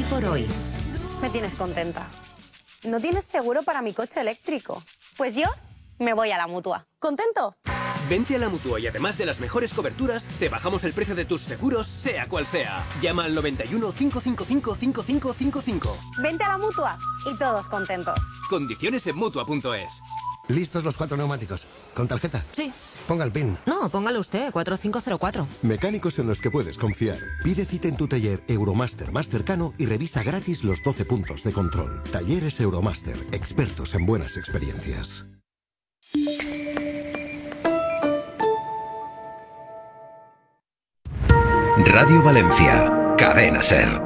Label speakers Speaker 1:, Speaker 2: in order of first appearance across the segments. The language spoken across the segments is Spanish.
Speaker 1: por hoy.
Speaker 2: Me tienes contenta. ¿No tienes seguro para mi coche eléctrico? Pues yo me voy a la Mutua. ¿Contento?
Speaker 3: Vente a la Mutua y además de las mejores coberturas, te bajamos el precio de tus seguros, sea cual sea. Llama al 91 555 5555.
Speaker 2: Vente a la Mutua y todos contentos.
Speaker 3: Condiciones en Mutua.es.
Speaker 4: ¿Listos los 4 neumáticos? ¿Con tarjeta?
Speaker 1: Sí.
Speaker 4: Ponga el PIN.
Speaker 1: No, póngalo usted, 4504.
Speaker 5: Mecánicos en los que puedes confiar. Pide cita en tu taller Euromaster más cercano y revisa gratis los 12 puntos de control. Talleres Euromaster, expertos en buenas experiencias.
Speaker 6: Radio Valencia, Cadena SER.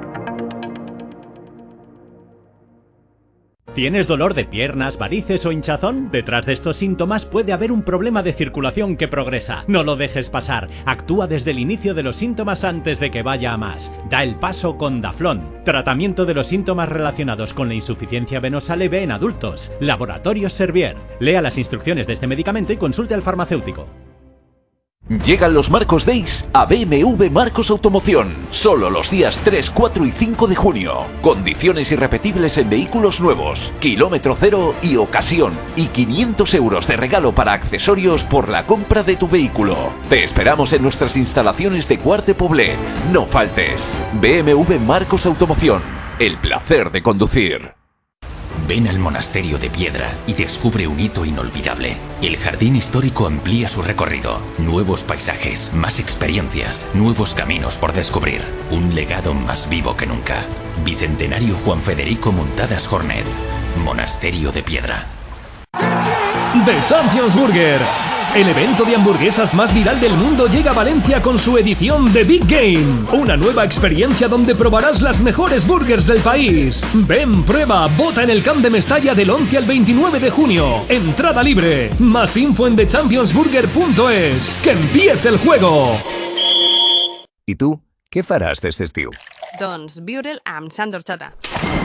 Speaker 7: ¿Tienes dolor de piernas, varices o hinchazón? Detrás de estos síntomas puede haber un problema de circulación que progresa. No lo dejes pasar. Actúa desde el inicio de los síntomas antes de que vaya a más. Da el paso con Daflón. Tratamiento de los síntomas relacionados con la insuficiencia venosa leve en adultos. Laboratorios Servier. Lea las instrucciones de este medicamento y consulte al farmacéutico.
Speaker 8: Llegan los Marcos Days a BMW Marcos Automoción. Solo los días 3, 4 y 5 de junio. Condiciones irrepetibles en vehículos nuevos, kilómetro cero y ocasión. Y 500 euros de regalo para accesorios por la compra de tu vehículo. Te esperamos en nuestras instalaciones de Quart de Poblet. No faltes. BMW Marcos Automoción. El placer de conducir.
Speaker 9: Ven al Monasterio de Piedra y descubre un hito inolvidable. El jardín histórico amplía su recorrido. Nuevos paisajes, más experiencias, nuevos caminos por descubrir. Un legado más vivo que nunca. Bicentenario Juan Federico Muntadas Hornet. Monasterio de Piedra.
Speaker 10: The Champions Burger. El evento de hamburguesas más viral del mundo llega a Valencia con su edición The Big Game. Una nueva experiencia donde probarás las mejores burgers del país. Ven, prueba, vota en el Camp de Mestalla del 11 al 29 de junio. Entrada libre. Más info en thechampionsburger.es. ¡Que empiece el juego!
Speaker 11: I tu, què faràs d'aquest estiu?
Speaker 12: Doncs viure'l amb Sandor Chata.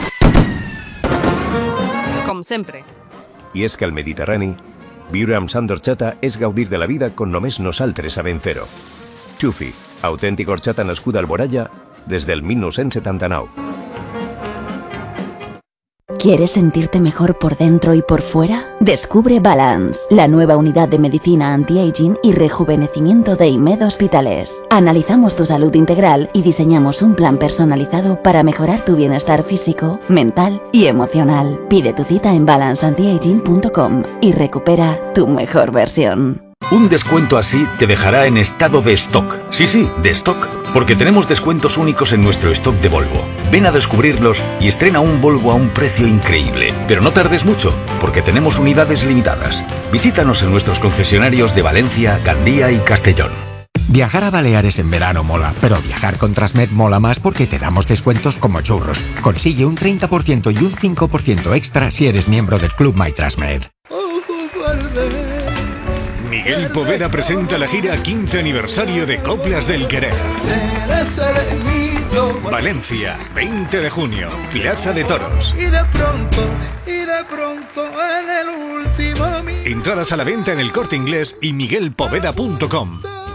Speaker 12: Com sempre.
Speaker 11: I és que al Mediterrani, viure amb Sandor Chata és gaudir de la vida con només nosaltres sabem fer-ho. Chufi, autèntic horchata nascuda a Alboraya des del 1979.
Speaker 13: ¿Quieres sentirte mejor por dentro y por fuera? Descubre Balance, la nueva unidad de medicina anti-aging y rejuvenecimiento de IMED Hospitales. Analizamos tu salud integral y diseñamos un plan personalizado para mejorar tu bienestar físico, mental y emocional. Pide tu cita en balanceantiaging.com y recupera tu mejor versión.
Speaker 14: Un descuento así te dejará en estado de stock. Sí, de stock. Porque tenemos descuentos únicos en nuestro stock de Volvo. Ven a descubrirlos y estrena un Volvo a un precio increíble. Pero no tardes mucho, porque tenemos unidades limitadas. Visítanos en nuestros concesionarios de Valencia, Gandía y Castellón.
Speaker 15: Viajar a Baleares en verano mola, pero viajar con Transmed mola más porque te damos descuentos como churros. Consigue un 30% y un 5% extra si eres miembro del Club MyTransmed.
Speaker 16: Miguel Poveda presenta la gira 15 aniversario de Coplas del Querer. Valencia, 20 de junio, Plaza de Toros.
Speaker 17: Y de pronto, en el último...
Speaker 16: Entradas a la venta en El Corte Inglés y miguelpoveda.com.